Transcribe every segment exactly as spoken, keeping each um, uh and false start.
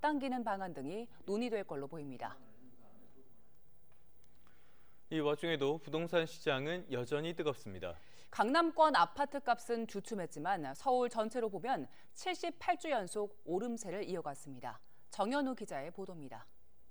앞당기는 방안 등이 논의될 걸로 보입니다. 이 와중에도 부동산 시장은 여전히 뜨겁습니다. 강남권 아파트 값은 주춤했지만 서울 전체로 보면 칠십팔 주 연속 오름세를 이어갔습니다. 정현우 기자의 보도입니다.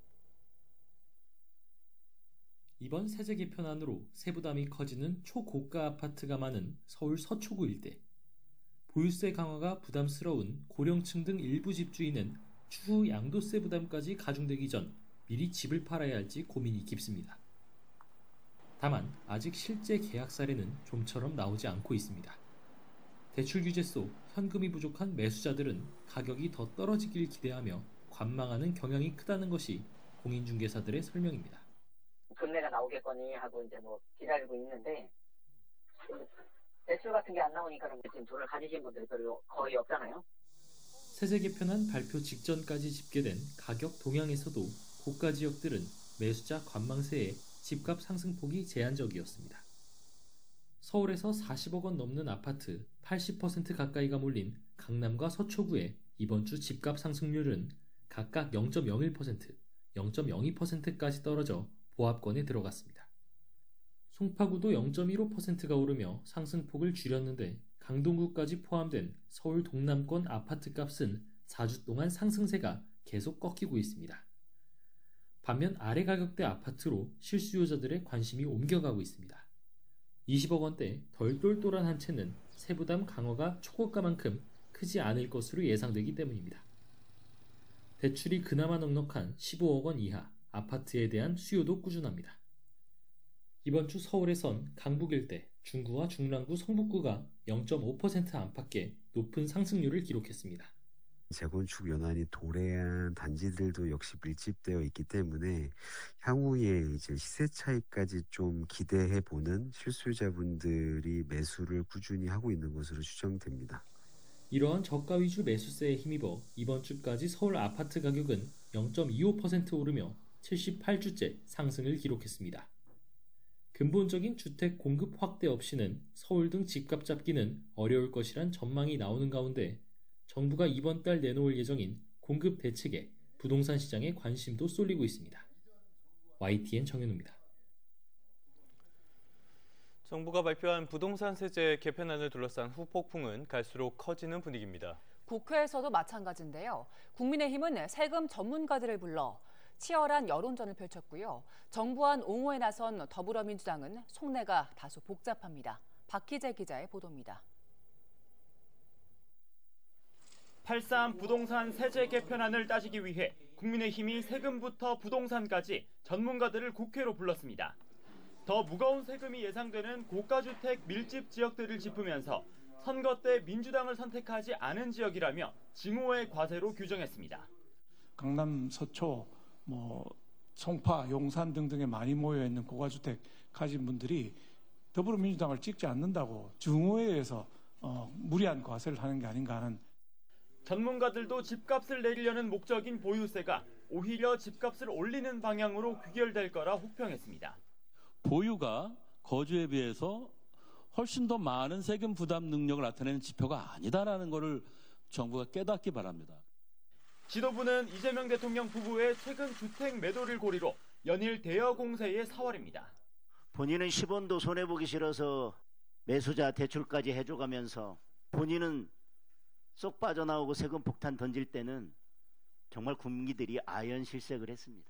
이번 세제 개편안으로 세부담이 커지는 초고가 아파트가 많은 서울 서초구 일대. 보유세 강화가 부담스러운 고령층 등 일부 집주인은 추후 양도세 부담까지 가중되기 전 미리 집을 팔아야 할지 고민이 깊습니다. 다만 아직 실제 계약 사례는 좀처럼 나오지 않고 있습니다. 대출 규제 속 현금이 부족한 매수자들은 가격이 더 떨어지길 기대하며 관망하는 경향이 크다는 것이 공인중개사들의 설명입니다. 금매가 나오겠거니 하고 이제 뭐 기다리고 있는데 대출 같은 게 안 나오니까 지금 돈을 가지신 분들이 별로 거의 없잖아요. 세제 개편안 발표 직전까지 집계된 가격 동향에서도 고가 지역들은 매수자 관망세에 집값 상승폭이 제한적이었습니다. 서울에서 사십억 원 넘는 아파트 팔십 퍼센트 가까이가 몰린 강남과 서초구의 이번 주 집값 상승률은 각각 영 점 영일 퍼센트, 영 점 영이 퍼센트까지 떨어져 보합권에 들어갔습니다. 송파구도 영 점 일오 퍼센트가 오르며 상승폭을 줄였는데 강동구까지 포함된 서울 동남권 아파트값은 사 주 동안 상승세가 계속 꺾이고 있습니다. 반면 아래 가격대 아파트로 실수요자들의 관심이 옮겨가고 있습니다. 이십억 원대 덜 똘똘한 한 채는 세부담 강화가 초고가만큼 크지 않을 것으로 예상되기 때문입니다. 대출이 그나마 넉넉한 십오억 원 이하 아파트에 대한 수요도 꾸준합니다. 이번 주 서울에선 강북 일대, 중구와 중랑구 성북구가 영 점 오 퍼센트 안팎의 높은 상승률을 기록했습니다. 재건축 연한이 도래한 단지들도 역시 밀집되어 있기 때문에 향후에 이제 시세 차익까지 좀 기대해 보는 실수요자분들이 매수를 꾸준히 하고 있는 것으로 추정됩니다. 이러한 저가 위주 매수세에 힘입어 이번 주까지 서울 아파트 가격은 영 점 이오 퍼센트 오르며 칠십팔 주째 상승을 기록했습니다. 근본적인 주택 공급 확대 없이는 서울 등 집값 잡기는 어려울 것이란 전망이 나오는 가운데 정부가 이번 달 내놓을 예정인 공급 대책에 부동산 시장에 관심도 쏠리고 있습니다. 와이티엔 정현우입니다. 정부가 발표한 부동산 세제 개편안을 둘러싼 후폭풍은 갈수록 커지는 분위기입니다. 국회에서도 마찬가지인데요. 국민의힘은 세금 전문가들을 불러 치열한 여론전을 펼쳤고요. 정부안 옹호에 나선 더불어민주당은 속내가 다소 복잡합니다. 박희재 기자의 보도입니다. 팔삼 부동산 세제 개편안을 따지기 위해 국민의힘이 세금부터 부동산까지 전문가들을 국회로 불렀습니다. 더 무거운 세금이 예상되는 고가주택 밀집 지역들을 짚으면서 선거 때 민주당을 선택하지 않은 지역이라며 징후의 과세로 규정했습니다. 강남, 서초, 뭐 송파, 용산 등등에 많이 모여있는 고가주택 가진 분들이 더불어민주당을 찍지 않는다고 증오에 어, 무리한 과세를 하는 게 아닌가 하는. 전문가들도 집값을 내리려는 목적인 보유세가 오히려 집값을 올리는 방향으로 귀결될 거라 혹평했습니다. 보유가 거주에 비해서 훨씬 더 많은 세금 부담 능력을 나타내는 지표가 아니다라는 것을 정부가 깨닫기 바랍니다. 지도부는 이재명 대통령 부부의 최근 주택 매도를 고리로 연일 대여 공세의 사활입니다. 본인은 십 원도 손해보기 싫어서 매수자 대출까지 해줘가면서 본인은 쏙 빠져나오고 세금 폭탄 던질 때는 정말 국민들이 아연실색을 했습니다.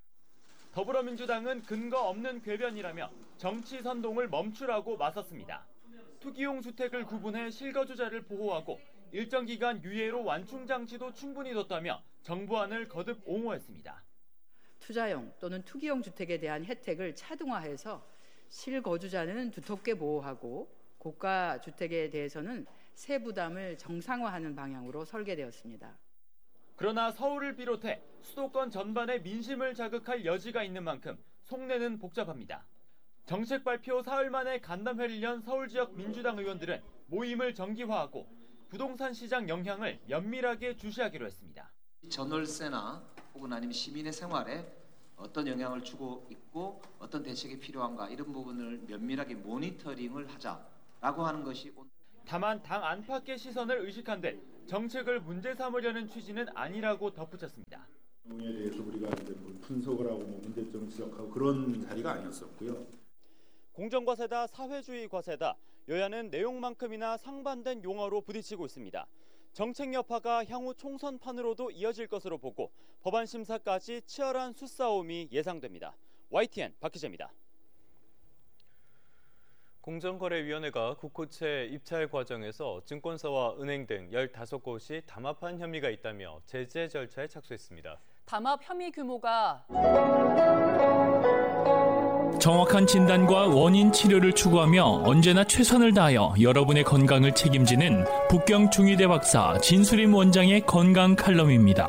더불어민주당은 근거 없는 궤변이라며 정치 선동을 멈추라고 맞섰습니다. 투기용 주택을 구분해 실거주자를 보호하고 일정 기간 유예로 완충 장치도 충분히 뒀다며 정부안을 거듭 옹호했습니다. 투자용 또는 투기용 주택에 대한 혜택을 차등화해서 실거주자는 두텁게 보호하고 고가 주택에 대해서는 세부담을 정상화하는 방향으로 설계되었습니다. 그러나 서울을 비롯해 수도권 전반의 민심을 자극할 여지가 있는 만큼 속내는 복잡합니다. 정책 발표 사흘 만에 간담회를 연 서울 지역 민주당 의원들은 모임을 정기화하고 부동산 시장 영향을 면밀하게 주시하기로 했습니다. 전월세나 혹은 아니면 시민의 생활에 어떤 영향을 주고 있고 어떤 대책이 필요한가 이런 부분을 면밀하게 모니터링을 하자라고 하는 것이. 다만 당 안팎의 시선을 의식한 듯 정책을 문제 삼으려는 취지는 아니라고 덧붙였습니다. 내용에 대해서 우리가 이제 분석을 하고 뭐 문제점을 지적하고 그런 자리가 아니었었고요. 공정과세다, 사회주의 과세다. 여야는 내용만큼이나 상반된 용어로 부딪히고 있습니다. 정책 여파가 향후 총선판으로도 이어질 것으로 보고 법안 심사까지 치열한 수싸움이 예상됩니다. 와이티엔 박희재입니다. 공정거래위원회가 국호채 입찰 과정에서 증권사와 은행 등 열다섯 곳이 담합한 혐의가 있다며 제재 절차에 착수했습니다. 담합 혐의 규모가 정확한 진단과 원인 치료를 추구하며 언제나 최선을 다하여 여러분의 건강을 책임지는 북경 중의대 박사 진수림 원장의 건강 칼럼입니다.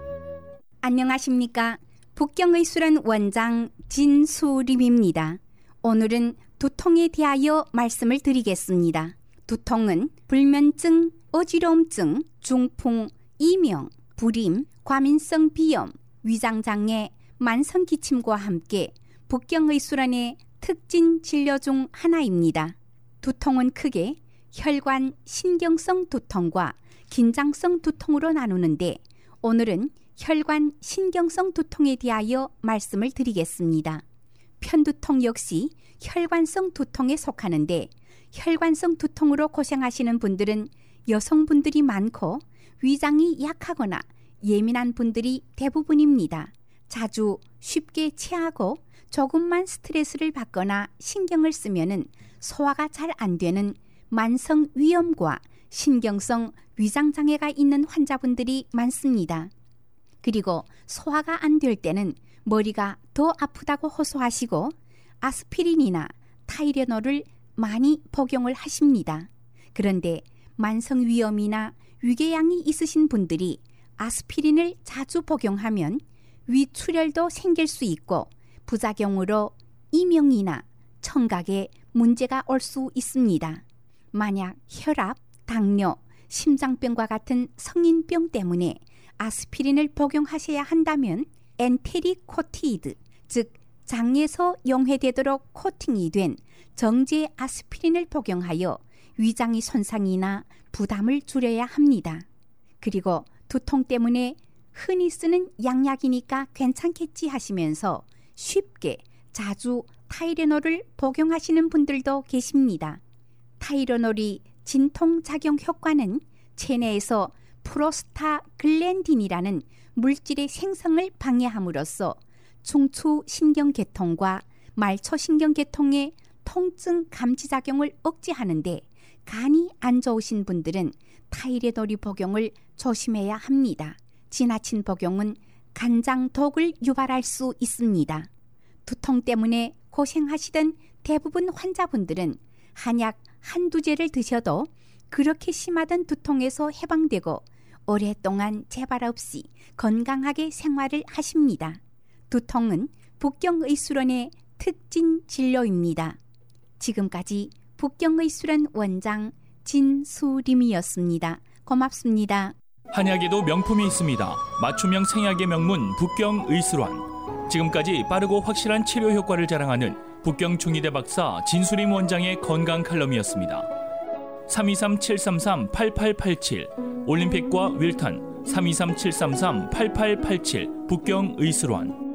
안녕하십니까. 북경의술원 원장 진수림입니다. 오늘은 두통에 대하여 말씀을 드리겠습니다. 두통은 불면증, 어지러움증, 중풍, 이명, 불임, 과민성 비염, 위장장애, 만성기침과 함께 북경의술원의 특징 진료 중 하나입니다. 두통은 크게 혈관 신경성 두통과 긴장성 두통으로 나누는데 오늘은 혈관 신경성 두통에 대하여 말씀을 드리겠습니다. 편두통 역시 혈관성 두통에 속하는데 혈관성 두통으로 고생하시는 분들은 여성분들이 많고 위장이 약하거나 예민한 분들이 대부분입니다. 자주 쉽게 체하고 조금만 스트레스를 받거나 신경을 쓰면은 소화가 잘 안 되는 만성 위염과 신경성 위장장애가 있는 환자분들이 많습니다. 그리고 소화가 안 될 때는 머리가 더 아프다고 호소하시고 아스피린이나 타이레놀을 많이 복용을 하십니다. 그런데 만성 위염이나 위궤양이 있으신 분들이 아스피린을 자주 복용하면 위출혈도 생길 수 있고 부작용으로 이명이나 청각에 문제가 올 수 있습니다. 만약 혈압, 당뇨, 심장병과 같은 성인병 때문에 아스피린을 복용하셔야 한다면 엔테리코티드, 즉 장에서 용해되도록 코팅이 된 정제 아스피린을 복용하여 위장의 손상이나 부담을 줄여야 합니다. 그리고 두통 때문에 흔히 쓰는 양약이니까 괜찮겠지 하시면서 쉽게 자주 타이레놀을 복용하시는 분들도 계십니다. 타이레놀이 진통작용 효과는 체내에서 프로스타글랜딘이라는 물질의 생성을 방해함으로써 중추신경계통과 말초신경계통의 통증 감지작용을 억제하는데 간이 안 좋으신 분들은 타이레놀이 복용을 조심해야 합니다. 지나친 복용은 간장독을 유발할 수 있습니다. 두통 때문에 고생하시던 대부분 환자분들은 한약 한두 제를 드셔도 그렇게 심하던 두통에서 해방되고 오랫동안 재발 없이 건강하게 생활을 하십니다. 두통은 북경의술원의 특징 진료입니다. 지금까지 북경의술원 원장 진수림이었습니다. 고맙습니다. 한약에도 명품이 있습니다. 맞춤형 생약의 명문 북경의술원. 지금까지 빠르고 확실한 치료 효과를 자랑하는 북경 중의대 박사 진수림 원장의 건강 칼럼이었습니다. 삼이삼 칠삼삼 팔팔팔칠 올림픽과 윌턴 삼이삼 칠삼삼 팔팔팔칠 북경의술원.